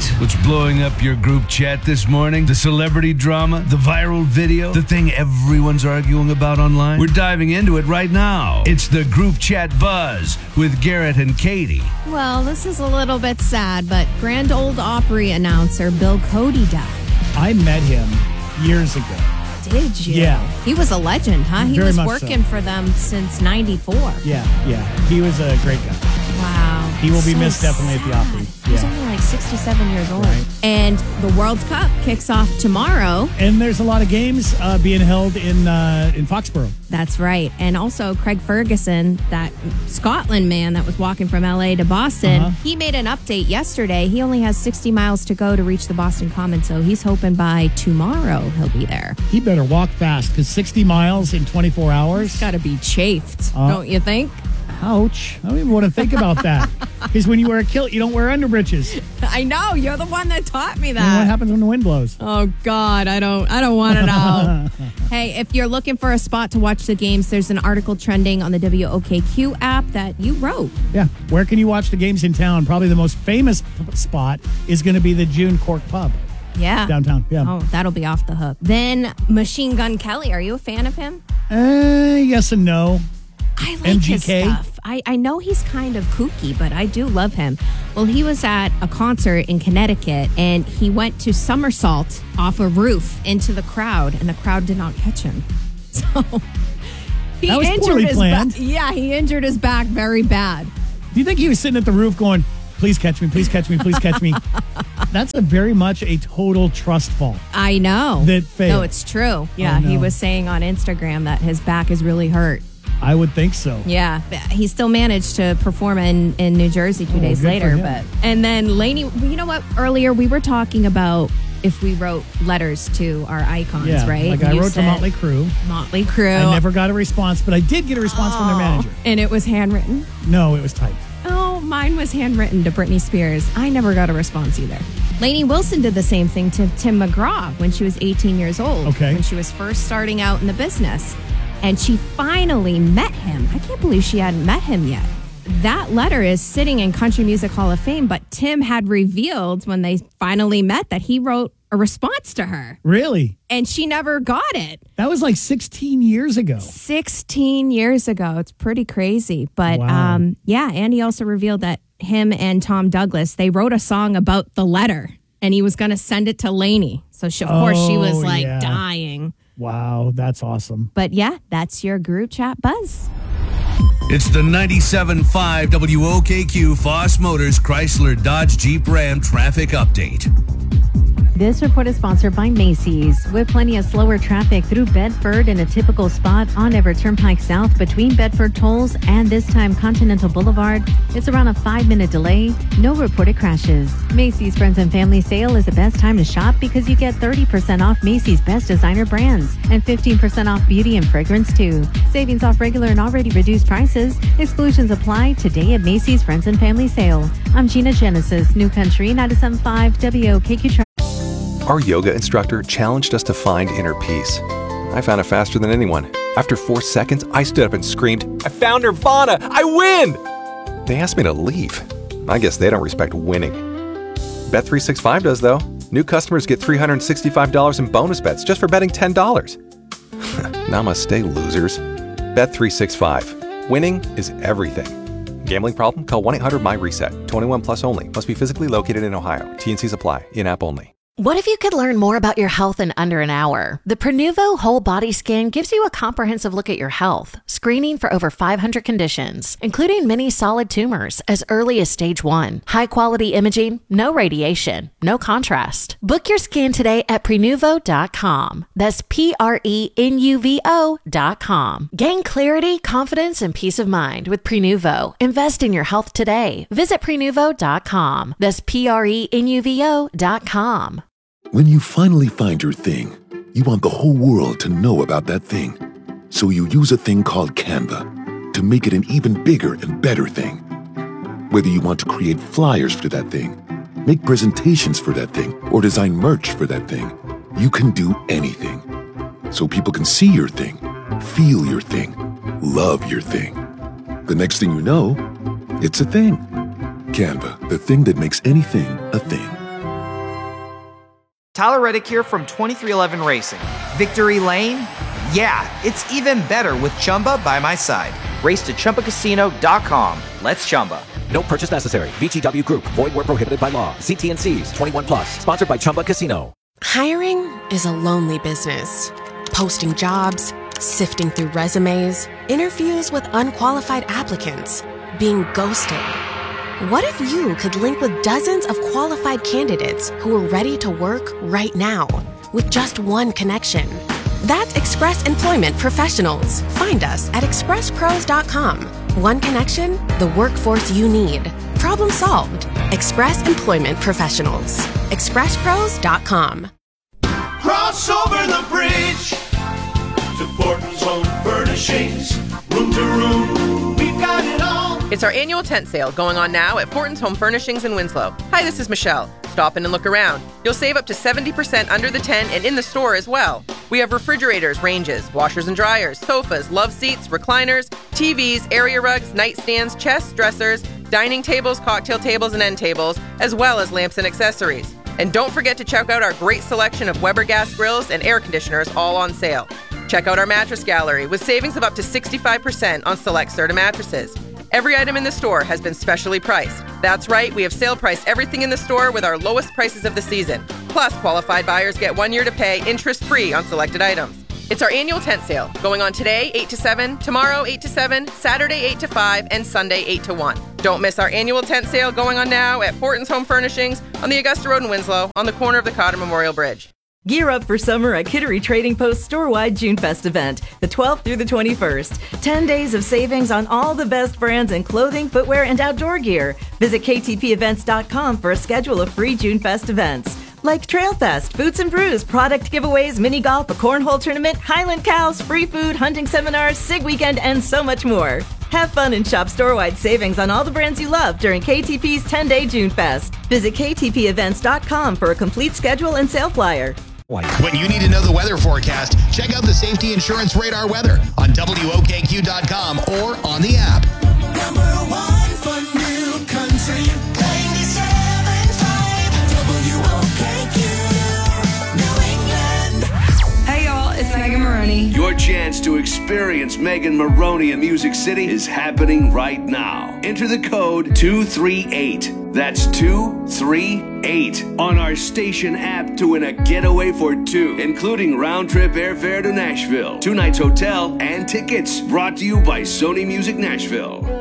What's blowing up your group chat this morning? The celebrity drama? The viral video? The thing everyone's arguing about online? We're diving into it right now. It's the Group Chat Buzz with Garrett and Katie. Well, this is a little bit sad, but Grand Ole Opry announcer Bill Cody died. I met him years ago. Did you? Yeah. He was a legend, huh? He Very was much working for them since 94. Yeah. He was a great guy. Wow. He will be missed definitely at the Opry. He's only like 67 years old. Right. And the World Cup kicks off tomorrow. And there's a lot of games being held in Foxborough. That's right. And also Craig Ferguson, that Scotland man that was walking from LA to Boston, he made an update yesterday. He only has 60 miles to go to reach the Boston Common, so he's hoping by tomorrow he'll be there. He better walk fast because 60 miles in 24 hours. Got to be chafed, don't you think? Ouch. I don't even want to think about that. Because when you wear a kilt, you don't wear underbritches. I know. You're the one that taught me that. And what happens when the wind blows? Oh, God. I don't want to know. Hey, if you're looking for a spot to watch the games, there's an article trending on the WOKQ app that you wrote. Yeah. Where can you watch the games in town? Probably the most famous spot is going to be the June Cork Pub. Yeah. Downtown. Yeah. Oh, that'll be off the hook. Then Machine Gun Kelly. Are you a fan of him? Yes and no. I like MGK? his stuff. I know he's kind of kooky, but I do love him. Well, he was at a concert in Connecticut, and he went to somersault off a roof into the crowd, and the crowd did not catch him. So he that was injured poorly his planned. Yeah, he injured his back very bad. Do you think he was sitting at the roof going, please catch me, please catch me, please catch me? That's a very much a total trust fall. I know. That failed. No, it's true. Yeah, Oh, no. He was saying on Instagram that his back is really hurt. I would think so. Yeah, he still managed to perform in New Jersey 2 days good later. for him. And then Lainey, you know what? Earlier we were talking about if we wrote letters to our icons, Yeah, right? like And I you wrote to said Motley Crue. Motley Crue. I never got a response, but I did get a response from their manager. And it was handwritten. No, it was typed. Oh, mine was handwritten to Britney Spears. I never got a response either. Lainey Wilson did the same thing to Tim McGraw when she was 18 years old. Okay. When she was first starting out in the business. And she finally met him. I can't believe she hadn't met him yet. That letter is sitting in Country Music Hall of Fame, but Tim had revealed when they finally met that he wrote a response to her. Really? And she never got it. That was like 16 years ago. 16 years ago. It's pretty crazy. But Wow. and he also revealed that him and Tom Douglas, they wrote a song about the letter, and he was going to send it to Lainey. So, of course, she was like dying. Wow, that's awesome. But yeah, that's your group chat buzz. It's the 97.5 WOKQ Foss Motors Chrysler Dodge Jeep Ram traffic update. This report is sponsored by Macy's. With plenty of slower traffic through Bedford in a typical spot on Everett Turnpike South between Bedford Tolls and this time Continental Boulevard, it's around a 5-minute delay. No reported crashes. Macy's Friends and Family Sale is the best time to shop because you get 30% off Macy's best designer brands and 15% off beauty and fragrance too. Savings off regular and already reduced prices. Exclusions apply today at Macy's Friends and Family Sale. I'm Gina Genesis, New Country 97.5 WOKQ. Our yoga instructor challenged us to find inner peace. I found it faster than anyone. After 4 seconds, I stood up and screamed, "I found Nirvana! I win!" They asked me to leave. I guess they don't respect winning. Bet365 does, though. New customers get $365 in bonus bets just for betting $10. Namaste, losers. Bet365. Winning is everything. Gambling problem? Call 1-800-MY-RESET. 21 plus only. Must be physically located in Ohio. T&Cs apply. In-app only. What if you could learn more about your health in under an hour? The Prenuvo Whole Body Scan gives you a comprehensive look at your health, screening for over 500 conditions, including many solid tumors as early as stage 1. High-quality imaging, no radiation, no contrast. Book your scan today at Prenuvo.com. That's Prenuvo.com. Gain clarity, confidence, and peace of mind with Prenuvo. Invest in your health today. Visit Prenuvo.com. That's Prenuvo.com. When you finally find your thing, you want the whole world to know about that thing. So you use a thing called Canva to make it an even bigger and better thing. Whether you want to create flyers for that thing, make presentations for that thing, or design merch for that thing, you can do anything. So people can see your thing, feel your thing, love your thing. The next thing you know, it's a thing. Canva, the thing that makes anything a thing. Tyler Reddick here from 2311 Racing. Victory Lane? Yeah, it's even better with Chumba by my side. Race to ChumbaCasino.com. Let's Chumba. No purchase necessary. VGW Group. Void where prohibited by law. See T&Cs. 21 plus. Sponsored by Chumba Casino. Hiring is a lonely business. Posting jobs, sifting through resumes, interviews with unqualified applicants, being ghosted. What if you could link with dozens of qualified candidates who are ready to work right now with just one connection? That's Express Employment Professionals. Find us at expresspros.com. One connection, the workforce you need. Problem solved. Express Employment Professionals. expresspros.com. Cross over the bridge to Fortin's Home Furnishings. Room to room, we've got it all. It's our annual tent sale going on now at Fortin's Home Furnishings in Winslow. Hi, this is Michelle. Stop in and look around. You'll save up to 70% under the tent and in the store as well. We have refrigerators, ranges, washers and dryers, sofas, love seats, recliners, TVs, area rugs, nightstands, chests, dressers, dining tables, cocktail tables, and end tables, as well as lamps and accessories. And don't forget to check out our great selection of Weber gas grills and air conditioners, all on sale. Check out our mattress gallery with savings of up to 65% on select Serta mattresses. Every item in the store has been specially priced. That's right, we have sale priced everything in the store with our lowest prices of the season. Plus, qualified buyers get 1 year to pay interest-free on selected items. It's our annual tent sale, going on today, 8 to 7, tomorrow, 8 to 7, Saturday, 8 to 5, and Sunday, 8 to 1. Don't miss our annual tent sale going on now at Fortin's Home Furnishings on the Augusta Road in Winslow on the corner of the Cotter Memorial Bridge. Gear up for summer at Kittery Trading Post store-wide June Fest event, the 12th through the 21st. 10 days of savings on all the best brands in clothing, footwear, and outdoor gear. Visit ktpevents.com for a schedule of free June Fest events, like Trail Fest, Boots and Brews, product giveaways, mini golf, a cornhole tournament, Highland Cows, free food, hunting seminars, SIG weekend, and so much more. Have fun and shop store-wide savings on all the brands you love during KTP's 10-day June Fest. Visit ktpevents.com for a complete schedule and sale flyer. When you need to know the weather forecast, check out the Safety Insurance Radar weather on WOKQ.com or on the app. Number one for New Country, 97.5 WOKQ, New England. Hey y'all, it's Megan Maroney. Your chance to experience Megan Maroney in Music City is happening right now. Enter the code 238. That's 238 on our station app to win a getaway for two, including round-trip airfare to Nashville, 2 nights hotel, and tickets. Brought to you by Sony Music Nashville.